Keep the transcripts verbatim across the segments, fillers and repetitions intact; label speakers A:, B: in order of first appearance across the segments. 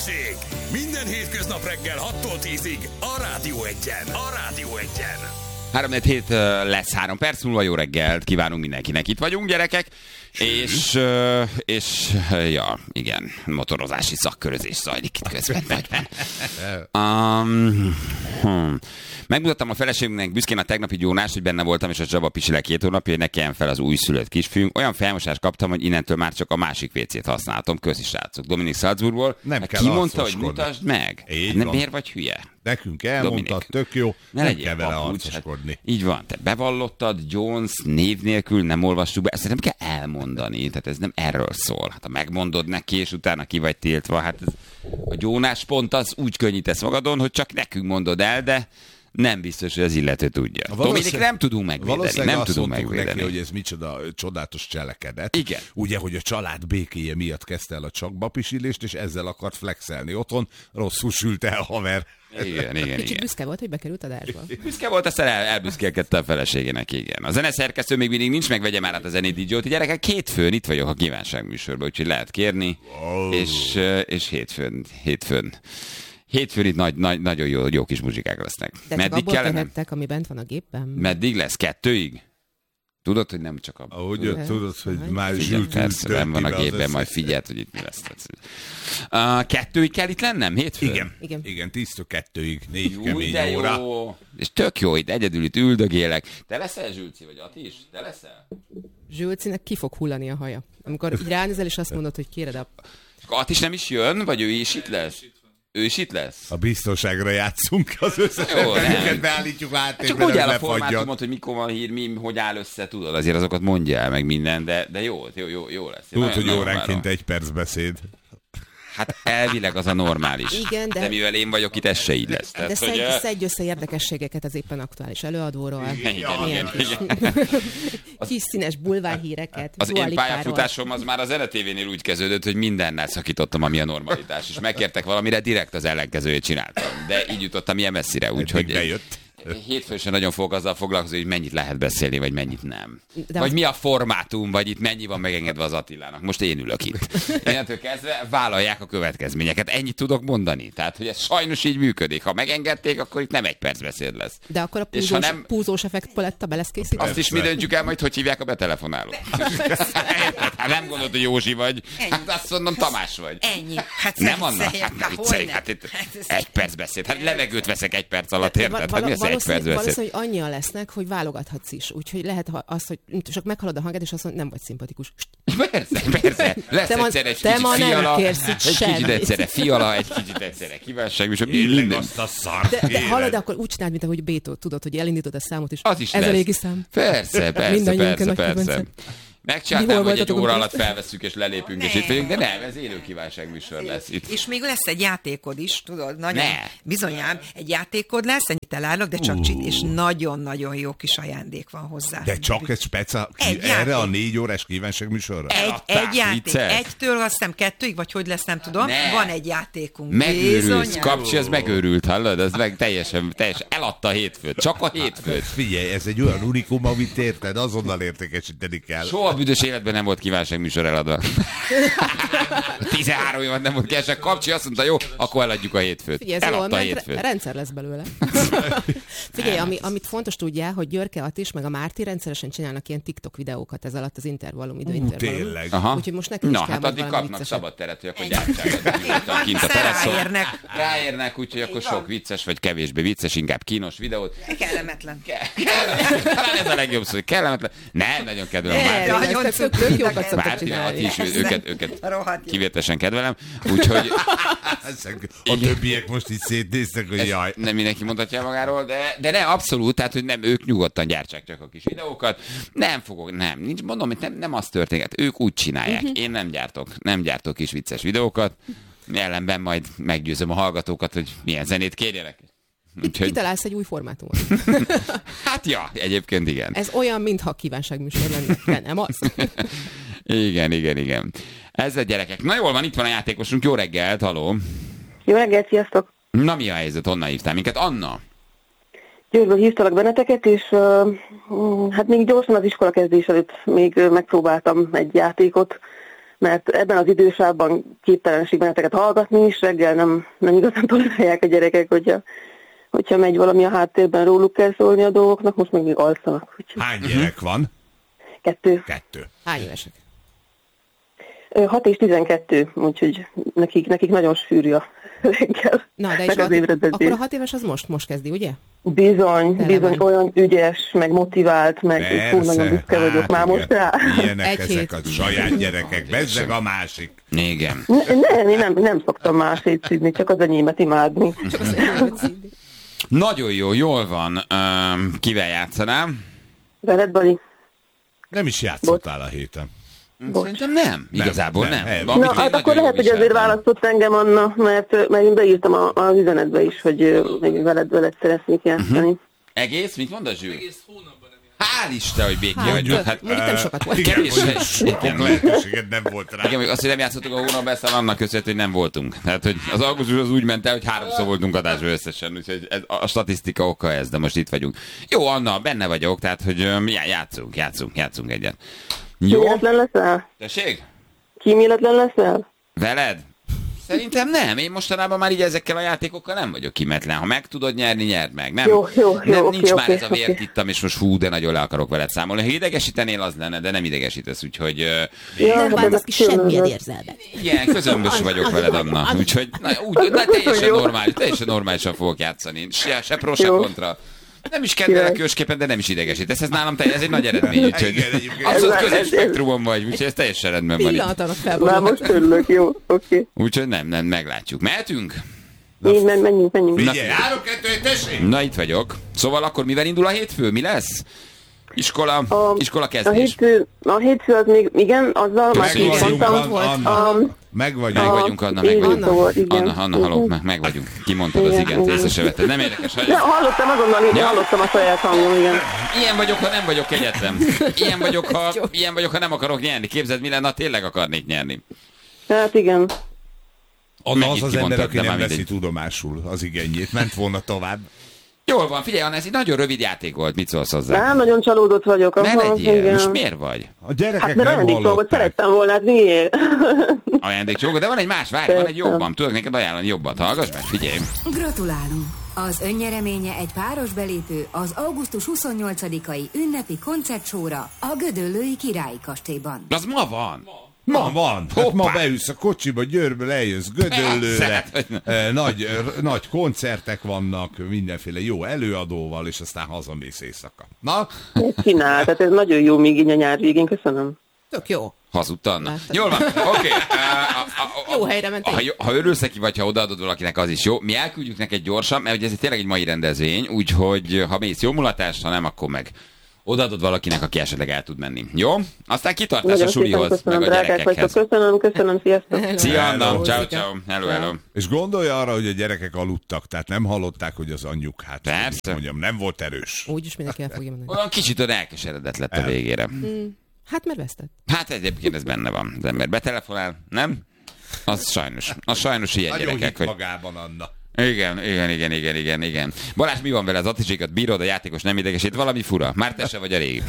A: Hőség! Minden hétköznap reggel hattól tízig a Rádió Egyen. A Rádió Egyen.
B: három négy hét lesz három perc múlva, jó reggelt kívánunk mindenkinek. Itt vagyunk, gyerekek, és, és ja, igen, motorozási szakkörözés zajlik itt közben. um, hmm. Megmutattam a feleségünknek büszkén a tegnapi gyónást, hogy benne voltam, és a Csaba pisile két hónapja, hogy ne kelljen fel az újszülött kisfiunk. Olyan felmosást kaptam, hogy innentől már csak a másik vécét használhatom. Köszi, srácok. Dominik Salzburgból.
C: Nem kell
B: ki mondta, hogy mutasd meg? Nem, miért vagy hülye?
C: Nekünk elmondtad, tök jó,
B: ne
C: nem kell vele arcoskodni.
B: Hát, így van, te bevallottad, Jones név nélkül, nem olvassuk be, ezt nem kell elmondani, tehát ez nem erről szól. Hát ha megmondod neki, és utána ki vagy tiltva, hát ez, a gyónás pont az úgy könnyítesz magadon, hogy csak nekünk mondod el, de nem biztos, hogy az illető tudja. Dominik, nem tudunk megvédeni, nem tudunk megvédeni.
C: Neki, hogy ez micsoda csodálatos cselekedet.
B: Igen.
C: Ugye, hogy a család békéje miatt kezdte el a csakbapisilést, és ezzel akart flexelni otthon, rosszul sült el haver.
B: Igen, igen,
D: Kicsit
B: igen.
D: büszke volt, hogy bekerült adásba.
B: Büszke volt, aztán el, elbüszkélkedte a feleségének, igen. A zeneszerkesztő még mindig nincs, meg vegye már át a zenét idiót. Gyerekek, hétfőn itt vagyok a kívánságműsorban, úgyhogy lehet kérni, oh. és, és hétfőn, hétfőn. Hétfőn itt nagy, nagy, nagyon jó, jó kis muzsikák lesznek.
D: De
B: meddig
D: csak abból
B: kellene?
D: tehettek, ami bent van a gépben.
B: Meddig lesz? Kettőig? Tudod, hogy nem csak a...
C: Ahogy jött, tudod, hogy már
B: Figyelj,
C: zsült
B: persze, nem van a gépben, majd figyeld, hogy itt mi lesz. Uh, kettőig kell itt lennem? Hétfőn?
C: Igen, igen, igen tíztől kettőig, négy
B: Jú,
C: kemény
B: de
C: óra.
B: jó. És tök jó, itt egyedül itt üldögélek. Te leszel, Zsülci, vagy Ati is? Te leszel?
D: Zsülcinek ki fog hullani a haja. Amikor így ránézel, és azt mondod, hogy kéred a...
B: Ati is nem is jön, vagy ő is itt lesz? Ő is itt lesz?
C: A biztonságra játszunk, az összes
B: Jó,
C: emberünket beállítjuk láttérben,
B: csak mondjál a formátumot, hogy mikor van hír, mi, hogy áll össze, tudod, azért azokat mondja el meg minden, de, de jó, jó, jó, jó lesz.
C: Tudod, hogy óránként egy perc beszéd.
B: Hát elvileg az a normális.
D: Igen, de...
B: de mivel én vagyok itt, ez se így lesz. Tehát,
D: de szedj,
B: hogy,
D: szedj össze érdekességeket az éppen aktuális előadóról.
B: Igen, igen,
D: kis,
B: igen.
D: kis színes bulvárhíreket.
B: Az én pályafutásom az már a Zene té vén úgy kezdődött, hogy mindennel szakítottam, ami a normalitás. És megkértek valamire, direkt az ellenkezőjét csináltam. De így jutottam ilyen messzire, úgyhogy...
C: bejött.
B: Hétfőn sem nagyon fogok azzal foglalkozni, hogy mennyit lehet beszélni, vagy mennyit nem.
D: De
B: vagy
D: az...
B: mi a formátum, vagy itt mennyi van megengedve az Attilának. Most én ülök itt. Innentől kezdve vállalják a következményeket. Ennyit tudok mondani. Tehát, hogy ez sajnos így működik. Ha megengedték, akkor itt nem egy perc beszéd lesz.
D: De akkor a
B: És
D: púzós,
B: ha nem...
D: púzós effekt paletta be lesz készítve?
B: Azt is mi döntjük el majd, hogy hívják a betelefonálót. Hát nem gondolod, hogy Józsi vagy. Hát azt mondom, Tamás vagy.
E: Ennyi. Hát
B: nem Anna. Hát nem viccelj. Hát itt egy perc beszéd. Hát levegőt veszek egy perc alatt, érted? Hát mi az egy perc beszéd?
D: Valószínűleg annyian lesznek, hogy válogathatsz is. Úgyhogy lehet az, hogy csak meghallod a hanged, és azt mondod, nem vagy szimpatikus.
B: Persze, persze. Lesz
D: te
B: egyszer egy
D: te
B: kicsit
D: ma
B: fiala,
D: nem kérsz itt
B: egy
D: semmit.
B: kicsit egyszerre fiala, egy kicsit egyszerre kívánság, és
C: Illeg azt a szart.
D: De, de hallod, akkor úgy csináld, mint ahogy Bétó, tudod, hogy elindítod a számot, és
B: az is
D: ez
B: lesz.
D: a régi szám.
B: Persze, persze,
D: Mindannyiunk
B: persze,
D: nagy
B: persze.
D: kedvencem.
B: Megcsináltam, hogy egy óra alatt felveszünk és lelépünk, és itt vagyunk, de nem, ez élő kívánságműsor lesz itt.
E: És még lesz egy játékod is, tudod, nagyon
B: ne.
E: bizonyám, egy játékod lesz, ennyit elállok, de csak uh. csit, és nagyon-nagyon jó kis ajándék van hozzá.
C: De csak egy speca,
E: egy
C: erre
E: játék.
C: a négy órás kívánságműsorra?
E: Egy, egy játék, vicces. Egytől azt hiszem kettőig, vagy hogy lesz, nem tudom,
B: ne.
E: van egy játékunk.
B: Megőrülsz, Kapcsi, az megőrült, hallod? Ez meg teljesen, teljesen eladta a hétfőt, csak a hétfőt.
C: Figyelj, ez egy olyan unikum, amit érted, azonnal értékesíteni kell.
B: Soha büdös életben nem volt kívánságműsor eladva. tizenhárom évad nem volt kívánság. Kapcsi azt mondta, jó, akkor eladjuk a hétfőt.
D: Figyelj,
B: eladta a
D: jól,
B: hétfőt.
D: Rendszer lesz belőle. Figyelj, ami, amit fontos tudjál, hogy Györke Attis meg a Márti rendszeresen csinálnak ilyen TikTok videókat ez alatt az intervallum, időintervallum.
C: Tényleg.
B: Aha.
D: Úgyhogy most nekünk
B: Na,
D: is kell
B: hát
D: majd
B: addig
D: valami
B: kapnak
D: vicceset.
B: szabad teret, hogy akkor gyártsák. Kint a teraszon.
E: Ráérnek.
B: Ráérnek, úgyhogy akkor sok vicces, vagy kevésbé vicces, inkább kínos videót.
E: Kellemetlen.
B: Talán ez a legjobb szó, hogy kellemetlen. Nem, nagyon kedvelem a Márti.
E: Nagyon
D: Tök- tök jókat szoktak
B: Márti,
D: csinálni.
B: Ati is, őket, őket
E: Rohadt jó.
B: kivételesen kedvelem, úgyhogy
C: A többiek most így szétnéztek, hogy jaj.
B: nem mindenki mondhatja magáról, de, de ne, abszolút, tehát, hogy nem, ők nyugodtan gyártsák csak a kis videókat. Nem fogok, nem, nincs, mondom, hogy nem, nem az történik, ők úgy csinálják. Én nem gyártok, nem gyártok kis vicces videókat. Ellenben majd meggyőzöm a hallgatókat, hogy milyen zenét kérjenek.
D: Úgyhogy... Kitalálsz egy új formátumot.
B: Hát ja, egyébként igen.
D: Ez olyan, mintha kívánságműsor lenne, de nem az.
B: Igen, igen, igen. Ez a gyerekek. Na jól van, itt van a játékosunk. Jó reggelt, haló.
F: Jó reggelt, sziasztok!
B: Na mi a helyzet? Honnan hívtál minket? Anna?
F: Győrből hívtalak benneteket, és uh, hát még gyorsan az iskola kezdés előtt még uh, megpróbáltam egy játékot, mert ebben az idősávban képtelenség benneteket hallgatni is, reggel nem, nem igazán tolerálják a gyerekek, hogyha, hogyha megy valami a háttérben, róluk kell szólni a dolgoknak, most meg még alszanak. Úgyhogy...
C: Hány gyerek van?
F: Kettő.
C: Kettő.
D: Hány évesek?
F: hat és tizenkettő, úgyhogy nekik, nekik nagyon sűrű a reggel.
D: Na, de és hat, akkor a hat éves az most, most kezdi, ugye?
F: Bizony,
D: Tele
F: bizony
D: van.
F: olyan ügyes, meg motivált, meg fú, nagyon büszke vagyok
C: hát
F: már
C: igen.
F: most rá.
C: Ilyenek
D: Egy
C: ezek
D: hét.
C: a saját gyerekek, bezzeg a másik.
B: Igen.
F: Nem, én nem, nem szoktam másét szídni, csak az enyémet imádni.
B: Nagyon jó, jól van. Um, kivel játszanám?
F: Veled, Bali?
C: Nem is játszottál a héten.
B: Szerintem nem. Igazából nem.
C: nem.
B: Amit
F: Na,
B: én
F: hát
B: nagyon
F: akkor
B: jól
F: lehet, hogy azért
B: viseltem.
F: választott engem Anna, mert, mert én beírtam a, az üzenetbe is, hogy ö, még veled, veled szeretnék játszani. Uh-huh.
B: Egész? Mit mondasz, Zsül? Egész hónapban nem játszottam. Hál' Isten, hogy békén
D: Hát,
B: vagyunk. Hát,
D: mondjuk nem sokat volt.
C: Igen,
B: Kevés,
C: mondjuk
B: igen.
C: sok lehetőséged nem volt rá.
B: Igen, még azt, hogy nem játszottuk a hónapban, ezt annak köszönhető, hogy nem voltunk. Tehát, hogy az augusztus az úgy ment el, hogy háromszor voltunk adásban összesen, úgyhogy ez, a statisztika oka ez, de most itt vagyunk. Jó, Anna, benne vagyok, tehát, hogy öm, já, játszunk, játszunk, játszunk egyet. Jó?
F: Kíméletlen leszel?
B: Tessék?
F: Kíméletlen leszel?
B: Veled? Szerintem nem. Én mostanában már így ezekkel a játékokkal nem vagyok kimetlen. Ha meg tudod nyerni, nyerd meg. Nem,
F: Jó, jó, jó,
B: nem
F: oké,
B: nincs már
F: oké,
B: ez a vért
F: oké.
B: ittam, és most hú, de nagyon le akarok veled számolni. Ha idegesítenél, az lenne, de nem idegesítesz, úgyhogy ö,
F: Ja,
D: Nem
F: hát
D: változ
F: ez
D: ki
F: különös.
D: semmilyen érzelmet.
B: igen, közömbös vagyok veled, Anna. Úgyhogy na, úgy, na, teljesen
F: Jó.
B: normális, teljesen normálisan fogok játszani. Se, se pro, se
F: Jó.
B: kontra. Nem is kedvelek
F: Király.
B: ősképpen, de nem is idegesít. Ez, ez nálam te, ez egy nagy eredmény, úgyhogy
C: Igen, egyébként.
B: abszolút
F: Ez-
B: közös
F: ez-
B: spektrumon vagy, úgyhogy ez teljesen rendben van itt.
D: Pillanatának
F: Már
D: felborulhat.
F: most örülök, jó, oké.
B: Úgyhogy nem, nem, meglátjuk. Mehetünk?
F: Így, men- menjünk, menjünk.
C: Figyelj, három, kettő, egy, tessék!
B: Na, itt vagyok. Szóval akkor mivel indul a hétfő? Mi lesz? Iskola,
F: A,
B: iskola
F: a,
B: kezdés.
F: hétfő, a hétfő az még, igen, azzal már
B: Meg vagyunk,
F: kimondtam.
D: volt.
C: Anna.
F: Um,
C: Meg
B: Meg
C: vagyunk.
B: vagyunk, Anna, meg
F: így
B: vagyunk.
F: volt, igen.
B: Anna, Anna, haló, meg, meg vagyunk. Kimondtad az
F: Igen,
B: igent,
F: igen.
B: észre se vetted. Nem érdekes, hogy...
F: De hallottam azonnal, hogy
B: Ja.
F: hallottam a saját hangom, igen.
B: Ilyen vagyok, ha nem vagyok kegyetlen. Ilyen vagyok, ha, ilyen vagyok, ha nem akarok nyerni. Képzeld, mi lenne, ha tényleg akarnék nyerni.
F: Hát igen.
C: Anna
B: Megint
C: az az
B: kimondtad,
C: ember, aki
B: de
C: nem
B: már
C: veszi
B: mindegy.
C: tudomásul az igényét. Ment volna tovább.
B: Jól van, figyelj, Anna, ez egy nagyon rövid játék volt. Mit szólsz hozzá?
F: Nem, nagyon csalódott vagyok.
B: Ne
F: aha,
B: legyél,
F: igen.
B: most miért vagy?
C: A gyerekek
F: Hát mert
C: nem
F: ajándékcsomagot
C: hallották.
F: szerettem volna, hát miért?
B: Ajándékcsók, de van egy más, várj, van egy jobban. Tudok neked ajánlani jobbat. Hallgass meg, figyelj.
G: Gratulálunk! Az önnyereménye egy páros belépő az augusztus huszonnyolcadikai ünnepi koncertsóra a Gödöllői Királyi Kastélyban.
B: Az ma van.
C: Ma van. Hát
B: Hoppá.
C: ma beülsz a kocsiba, Győrből eljössz Gödöllőre.
B: Persze, hogy nem.
C: Eh, Nagy, eh, nagy koncertek vannak, mindenféle jó előadóval, és aztán hazamész éjszaka. Na,
F: Ezt csinál, tehát ez nagyon jó még így a nyár végén, köszönöm.
D: Tök jó.
B: Hazudta, Anna.
D: Látod.
B: Jól van, oké.
D: Jó helyre mentél.
B: Ha, ha örülsz neki, vagy ha odaadod valakinek, az is jó. Mi elküldjük neked gyorsan, mert ugye ez tényleg egy mai rendezvény, úgyhogy ha mész jó mulatást, ha nem, akkor meg odaadod valakinek, aki esetleg el tud menni. Jó? Aztán kitartás a
F: Nagyon szépen
B: sulihoz,
F: köszönöm,
B: meg a
F: drágák vagytok.
B: gyerekekhez.
F: Köszönöm, köszönöm, sziasztok.
B: Szia, Anna.
C: Hello.
B: Ciao, ciao. Hello, hello.
C: és gondolja arra, hogy a gyerekek aludtak, tehát nem hallották, hogy az anyjuk, hát
B: Persze.
C: hogy mondjam, nem volt erős.
D: Úgyis mindenki el fogja mondani.
B: Olyan kicsit olyan elkeseredett lett a
C: El.
B: végére.
D: Hát mert vesztett.
B: Hát egyébként ez benne van. Az ember betelefonál, nem? Az sajnos. Az sajnos ilyen
C: Nagyon
B: gyerekek,
C: hit
B: hogy...
C: magában, Anna.
B: Igen, igen, igen, igen, igen, igen. Balázs, mi van vele? Az attisékat bírod, a játékos nem idegesít? Valami fura. Már te se vagy a régi.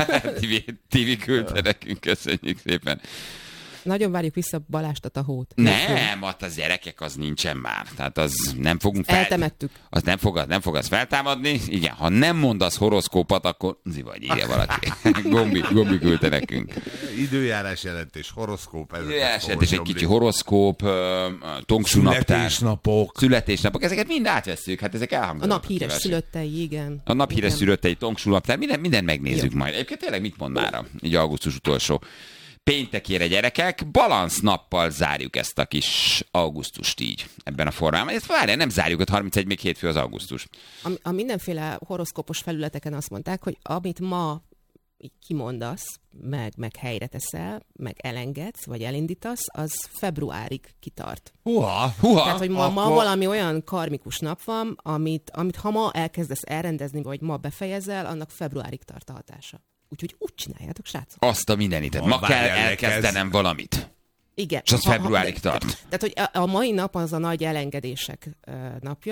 B: té vé küldte nekünk, köszönjük szépen.
D: Nagyon várjuk vissza Balást a tahót.
B: Nem, ott az gyerekek, az nincsen már. Tehát az nem fogunk fel...
D: Eltemettük.
B: Az nem fog, nem fog az feltámadni. Igen, ha nem mondasz horoszkópat, akkor zi vagy, írja valaki. Gombi, Gombi küldte nekünk.
C: Időjárás jelentés, horoszkóp. ezeket
B: Jelentés,
C: fogod
B: egy
C: nyomni.
B: kicsi horoszkóp, tongsú naptár,
C: Születésnapok.
B: születésnapok, ezeket mind átvesszük, hát ezek
D: A
B: elhangzanak.
D: nap híres
B: kíváncsi.
D: szülöttei, igen.
B: A nap híres
D: Igen.
B: szülöttei, tongsú naptár, minden, minden megnézzük
D: Jó.
B: majd. Egyébként tényleg mit mond mára, így augusztus utolsó péntekére, gyerekek, balansz nappal zárjuk ezt a kis augusztust így, ebben a formában. Ezt várjál, nem zárjuk, ott harmincegy még hétfő az augusztus.
D: A, a mindenféle horoszkópos felületeken azt mondták, hogy amit ma így kimondasz, meg, meg helyre teszel, meg elengedsz, vagy elindítasz, az februárig kitart.
C: Húha,
B: Húha!
D: Tehát, hogy ma, ma
C: akkor-
D: valami olyan karmikus nap van, amit, amit ha ma elkezdesz elrendezni, vagy ma befejezel, annak februárig tart a hatása. Úgyhogy úgy csináljátok, srácok.
B: Azt a mindenitet.
C: Ma
B: Ma kell
C: várjál,
B: elkezdenem valamit.
D: Igen.
B: És az
D: Ha- ha-
B: februárig tart.
D: Tehát, hogy a, a mai nap az a nagy elengedések ö, napja,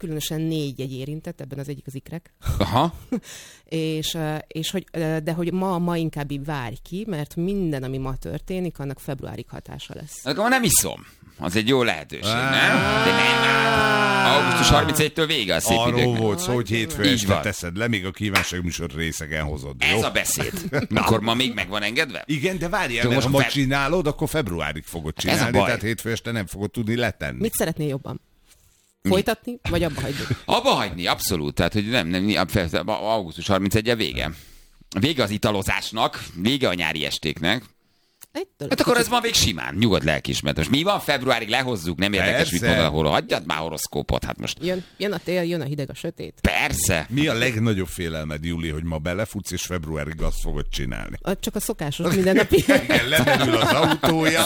D: különösen négy egy érintett, ebben az egyik az ikrek.
B: Aha.
D: és, és hogy, de hogy ma, ma inkább így várj ki, mert minden, ami ma történik, annak februárig hatása lesz.
B: Akkor nem iszom. Az egy jó lehetőség, nem? De nem. augusztus harmincegyedikétől vége a szép
C: Arról
B: időknek.
C: volt szó, hogy hétfő
B: Így
C: este
B: van.
C: teszed le, még a kívánság műsor részegen hozod. Jó?
B: Ez a beszéd. Akkor ma még meg van engedve?
C: Igen, de várjál,
B: De
C: mert
B: most
C: ha ma
B: fe-
C: csinálod, akkor februárig fogod
B: Ez a
C: csinálni,
B: baj.
C: tehát hétfő este nem fogod tudni letenni.
D: Mit szeretnél jobban? Folytatni, vagy abba hagyni?
B: Abba hagyni, abszolút. Tehát, hogy nem, nem, nem augusztus harmincegyedike vége. Vége az italozásnak, vége a nyári estéknek.
D: Egy
B: Hát akkor ez ma még simán, nyugodt lelkiismeret. Most mi van februárig, lehozzuk, nem érdekes,
C: Persze.
B: mit mondod, hol hagyjad már horoszkópot, hát most
D: Jön, jön a tél, jön a hideg, a sötét.
B: persze.
C: Mi a legnagyobb félelmed, Júli, hogy ma belefutsz, és februárig azt fogod csinálni?
D: A- Csak a szokásos mindennapi.
C: Igen, lemerül az autója,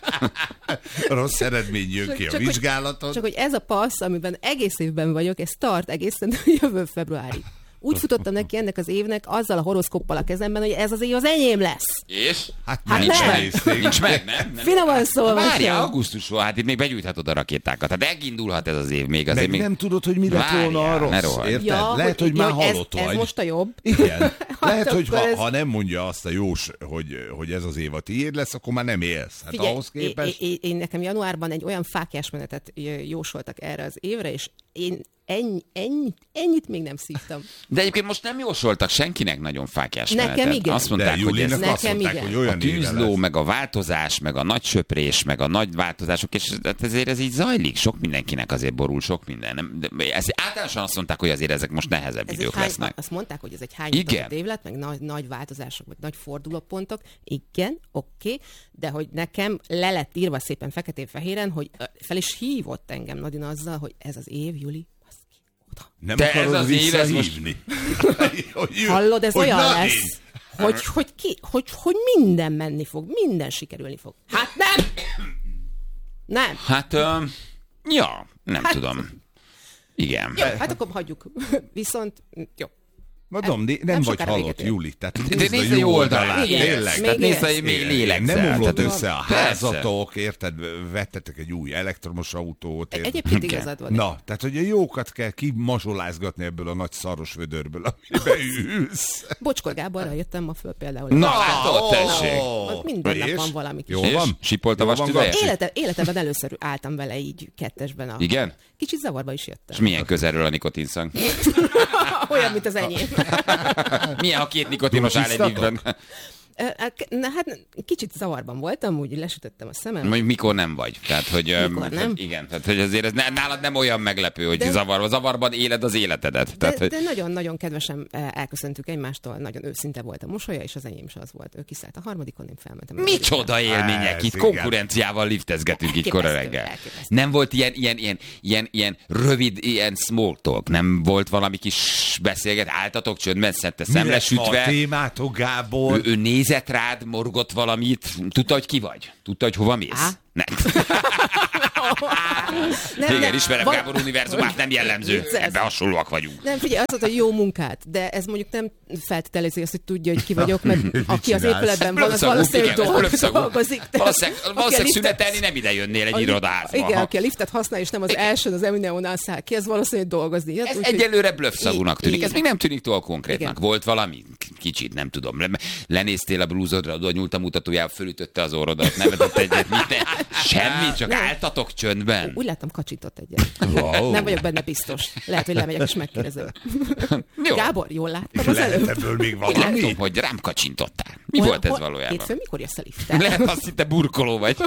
C: rossz eredmény jön ki a
D: Csak hogy-
C: vizsgálaton.
D: Csak hogy ez a passz, amiben egész évben vagyok, ez tart egészen jövő februárig. Úgy futottam neki ennek az évnek azzal a horoszkóppal a kezemben, hogy ez az év az enyém lesz.
B: És?
C: Hát,
D: Hát
C: nincs
D: nem.
C: nézték.
B: Nincs meg, nem? nem.
D: Finoman szólva.
B: Várjál,
D: sem.
B: augusztus van, hát itt még begyújthatod a rakétákat. Hát megindulhat ez az év még. Azért
C: Meg
B: még...
C: nem tudod, hogy mi lett
B: Várjál,
C: volna a
B: ne
C: rossz,
B: rohanj.
C: érted?
D: Ja,
C: Lehet, hogy
D: ja,
C: már
D: hogy ez,
C: halott
D: ez
C: vagy.
D: most a jobb.
C: Igen. Lehet, hogy
D: akkor
C: ha,
D: ez-
C: ha nem mondja azt a jós, hogy, hogy ez az év a tiéd lesz, akkor már nem élsz. Hát
D: Figyelj,
C: ahhoz képest...
D: én, én, én nekem januárban egy olyan fáklyás menetet jósoltak erre az évre, és én ennyi, ennyi, ennyit még nem szívtam.
B: De egyébként most nem jósoltak senkinek nagyon fáklyás
D: Nekem
B: menetet.
D: igen.
B: Azt
C: De
B: mondták, hogy ez
C: Júlinak
D: Nekem
C: azt mondták,
D: igen.
C: hogy
B: a
C: olyan éve
B: tűzló,
C: lesz.
B: meg a változás, meg a nagy söprés, meg a nagy változások, és hát ezért ez így zajlik. Sok mindenkinek azért borul, sok minden. Nem, de ez, általánosan azt mondták, hogy azért ezek most nehezebb
D: Ez egy
B: idők
D: hány,
B: lesznek.
D: azt mondták, hogy ez egy hány
B: Igen.
D: év lett, meg nagy, nagy változások, vagy nagy fordulópontok. Igen, oké, okay, de hogy nekem le lett írva szépen feketén-fehéren, hogy ö, fel is hívott engem Nadine azzal, hogy ez az év, Juli, baszki, oda.
C: Nem
B: De ez
C: akarod
B: az év, ez most-
C: visszahívni. Hogy jö-
D: Hallod, ez
C: hogy
D: olyan
C: na
D: lesz,
C: én.
D: hogy, hogy, ki, hogy, hogy minden menni fog, minden sikerülni fog. Hát nem! Nem.
B: Hát, um, ja, nem
D: Hát-
B: tudom. Igen.
D: Jó, hát akkor hagyjuk. Viszont, jó.
C: Mondom, né- nem,
D: nem
C: vagy
D: sokára
C: halott,
D: véget ér.
C: Júli. Tehát
B: De
C: nézd
B: nézd
C: a
B: a
C: jó
B: jó
C: oldalát.
B: oldalát.
D: Igen.
C: Tényleg.
D: Még
C: Tehát
B: nézd,
D: lesz.
B: hogy még
C: Igen,
B: lélegzel.
C: nem omlott
B: Tehát-
C: össze a
B: Persze.
C: házatok, érted? Vettetek egy új elektromos autót. érted?
D: Egyébként
B: Igen.
D: igazad van.
C: Na, tehát, hogy a jókat kell kimazsolázgatni ebből a nagy szaros vödörből, amiben ülsz.
D: Bocskor Gáborral jöttem ma föl például.
B: Na, látod, tessék.
D: Ott minden nap
C: És?
D: van valami kis.
C: Jó
B: És?
C: van?
B: Sipolt a
C: Jó van,
B: vastüveje?
C: Gabsi?
D: Élete, életemben először álltam vele így kettesben. A...
B: Igen?
D: Kicsit zavarba is
B: És
D: jöttem.
B: milyen közelről a nikotinszang?
D: Olyan, mint az enyém.
B: Milyen, ha két nikotinos áll egy
C: Duzziztatok?
B: vízben?
D: Na hát kicsit zavarban voltam, úgy lesütöttem a szemem.
B: Mondjuk mikor nem vagy. Tehát, hogy, öm,
D: Mikor nem?
B: tehát igen, tehát, hogy azért ez ne, nálad nem olyan meglepő, hogy
D: De-
B: zavarban. Zavarban éled az életedet.
D: De,
B: Tehát, hogy...
D: de nagyon-nagyon kedvesen eh, elköszöntük egymástól, nagyon őszinte volt a mosolya, és az enyém is az volt. Ő kiszállt a harmadikon, én felmentem. a
B: Micsoda élmények,
C: Ez
B: itt
C: igen.
B: konkurenciával liftezgetünk itt
D: Elképesztő,
B: kora reggel.
D: elképesztő.
B: Nem volt ilyen, ilyen, ilyen, ilyen, ilyen rövid, ilyen small talk, nem volt valami kis beszélget, álltatok csöndben, szedte
C: Mi lesz ma a
B: szemlesütve,
C: témátok, Gábor?
B: ő, ő nézett rád, morgott valamit, tudta, hogy ki vagy? Tudta, hogy hova mész?
D: Á.
B: Nem.
D: Nem,
B: Igen,
D: nem,
B: ismerem
D: val-
B: Gábor univerzumát, nem jellemző.
D: Vicces.
B: Ebben hasonlóak vagyunk.
D: Nem, figyelj, azt mondta, hogy jó munkát, de ez mondjuk nem feltételezi azt, hogy tudja, hogy ki vagyok, mert aki az
C: csinálsz?
D: épületben van, az
B: Blökszagú,
D: valószínűleg
B: igen, ez
D: dolg,
B: blökszagú.
D: dolgozik. de
B: Valószínűleg,
D: aki a
B: valószínűleg
D: liftet-
B: szünetelni nem ide jönnél egy
D: a li-
B: irodázba.
D: Igen,
B: Ha.
D: aki a liftet használ, és nem az elsőn az Emineonál száll ki, az valószínűleg dolgozni. Hát,
B: Ez
D: úgyhogy-
B: egyelőre blöffszagúnak tűnik. Ez
D: Igen.
B: még nem tűnik túl konkrétnak.
D: Igen.
B: Volt valami? K- Kicsit, nem tudom. Le- Lenéztél a blúzodra, oda nyúlt a mutatójába, fölütötte az orrodat, nevetett egyet. Minden. Semmi, csak
D: Nem.
B: álltatok csöndben.
D: Úgy láttam, kacsintott egyet.
C: Wow.
D: Nem vagyok benne biztos. Lehet, hogy lemegyek és megkérdezem.
B: Jó.
D: Gábor, jól láttam az
C: Lehet
D: előbb?
C: ebből még
B: Én
C: valami?
B: látom, hogy rám kacsintottál. Mi
D: Hol-
B: volt ez
D: hol-
B: valójában?
D: Hétfőn mikor jössz a lifttel?
B: Lehet azt hitte burkoló vagy.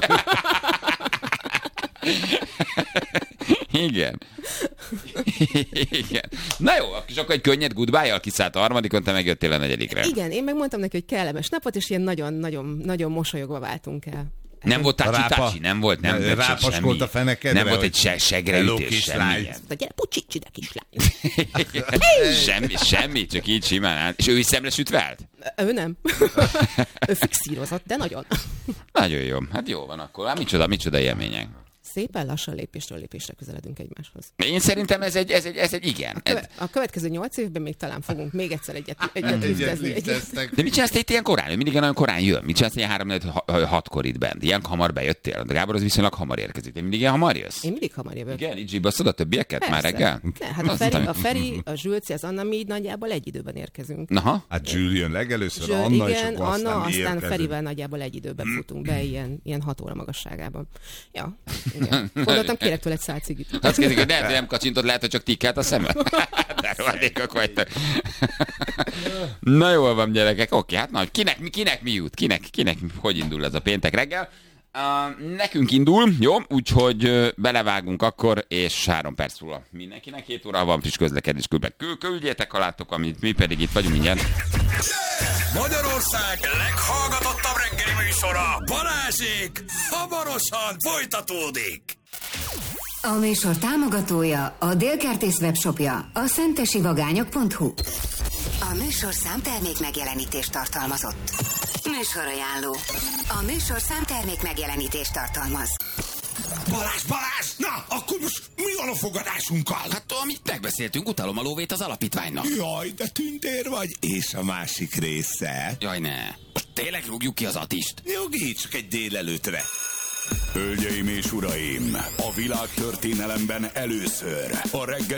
B: Igen. Igen. Na jó, és akkor egy könnyed goodbye-jal kiszállt a harmadikon, te megjöttél a negyedikre.
D: Igen, én megmondtam neki, hogy kellemes napot, és ilyen nagyon-nagyon mosolyogva váltunk el.
B: Nem volt
C: Rápa-
B: tácsi-tácsi, nem volt, nem, nem
C: rápaskolt
B: semmi.
C: a fenekedre,
B: Nem volt
C: hogy
B: egy se,
C: hello,
B: segreütés,
C: kislány.
B: semmi.
D: De gyere, pucsíts ide, kislány.
B: semmi, semmi, csak így simán állt. És ő is szemlesütve állt?
D: Ő nem. Ő fixírozott, de nagyon.
B: Nagyon jó. Hát jó van akkor. Hát micsoda, micsoda élmények.
D: szépen lassan lépésről lépésre közeledünk egymáshoz.
B: Én szerintem ez egy, ez egy, ez egy igen.
D: A, köve, a következő nyolc évben még talán fogunk még egyszer egyet, egyet liftezni. Egyet.
B: De mit csinálsz itt ilyen korán? Mindig nagyon korán jön. Mit csinálsz ilyen három hatkor itt bent? Ilyen hamar bejöttél? De Gábor az viszonylag hamar érkezik. Te mindig ilyen hamar jössz?
D: Én mindig hamar jövök.
B: Igen, így zsibaszod a többieket
D: Persze.
B: már reggel?
D: Ne, hát a Feri, a, Feri, a Zsülci, az Anna, mi így nagyjából egy időben érkezünk.
B: Aha.
C: Hát Zsül jön legelőször,
D: Zsül,
C: Anna,
D: igen,
C: és akkor
D: Anna,
C: aztán,
D: aztán Ferivel nagyjából egy időben futunk be, ilyen, ilyen hat óra magasságában. Ja, igen. Gondoltam, kérek tőle egy szál cigit.
B: Azt kérdezik, hogy lehet, hogy nem kacsintod, lehet, hogy csak tikkelt a szemed. De rohadékok vagytok. Na jól van, gyerekek. Oké, hát na, kinek, kinek mi jut? Kinek, kinek hogy indul ez a péntek reggel? Uh, nekünk indul, jó? Úgyhogy uh, belevágunk akkor, és három perc múlva mindenkinek hét óra van friss közlekedés külben. Kül, küldjétek, ha láttok, amit mi pedig itt vagyunk mindjárt.
A: Magyarország leghallgatottabb reggeli műsora, Balázsék, hamarosan folytatódik.
G: A műsor támogatója a Délkertész webshopja, a szentesivagányok pont hu. A műsor számtermék megjelenítést tartalmazott. Műsorajánló. A műsor számtermék megjelenítést tartalmaz.
A: Balázs, Balázs! Na, akkor most mi van a fogadásunkkal?
H: Hát, amit megbeszéltünk, utalom a lóvét az alapítványnak.
A: Jaj, de tündér vagy, és a másik része.
H: Jaj, ne. Most tényleg rúgjuk ki az Attist.
A: Nyugi, csak egy délelőtre.
I: Hölgyeim és uraim, a világtörténelemben először a reggeli